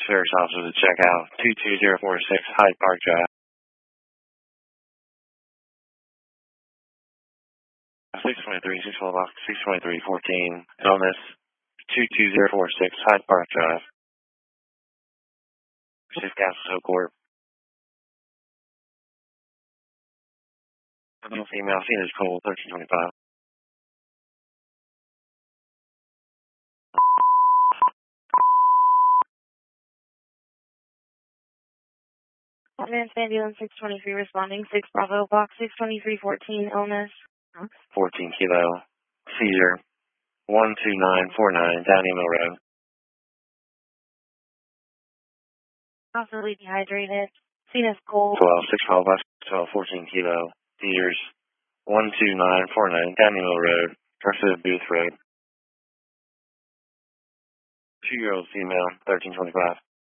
Service officer to check out 22046 Hyde Park Drive. 623, 612 box, 623, 14, illness, 22046 Hyde Park Drive. Shift Castle Court. Female, Phoenix Cold, 1325. Advanced ambulance 623 responding, 6 Bravo, box 62314, illness. 14 kilo, seizure, 12949, Downey Mill Road. Possibly dehydrated. Venus cold. 12, 612 box, 12, 14 kilo, seizures, 12949, Downey Mill Road, Garcia Booth Road. 2-year-old female, 1325.